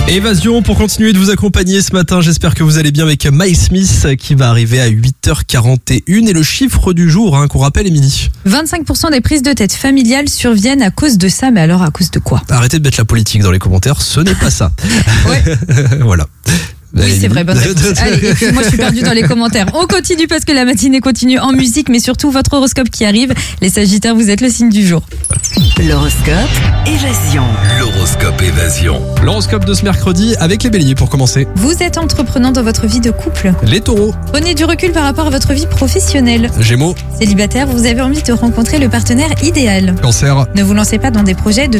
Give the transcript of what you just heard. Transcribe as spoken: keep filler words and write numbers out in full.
Évasion pour continuer de vous accompagner ce matin. J'espère que vous allez bien avec Miles Smith qui va arriver à huit heures quarante et une. Et le chiffre du jour hein, qu'on rappelle, Émilie. vingt-cinq pour cent des prises de tête familiales surviennent à cause de ça. Mais alors à cause de quoi? Arrêtez de mettre la politique dans les commentaires, ce n'est pas ça. Ouais. Voilà. Oui, c'est vrai, bonne réponse. Allez, moi je suis perdue dans les commentaires. On continue parce que la matinée continue en musique, mais surtout votre horoscope qui arrive. Les Sagittaires, vous êtes le signe du jour. L'horoscope Évasion. L'horoscope Évasion. L'horoscope de ce mercredi avec les béliers pour commencer. Vous êtes entreprenant dans votre vie de couple. Les taureaux. Prenez du recul par rapport à votre vie professionnelle. Gémeaux. Célibataire, vous avez envie de rencontrer le partenaire idéal. Cancer. Ne vous lancez pas dans des projets de